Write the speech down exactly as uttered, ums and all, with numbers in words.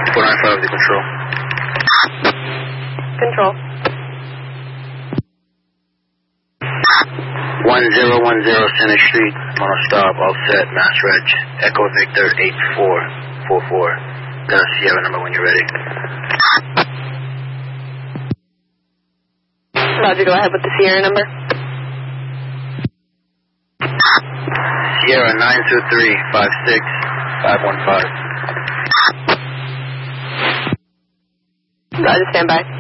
four nine five to control. Control. one zero one zero Center Street, mono stop, all set, Mass Reg, Echo Victor eight four four four. Got a Sierra number when you're ready. Roger, go ahead with the Sierra number. Sierra nine two three five six five one five. Roger, stand by.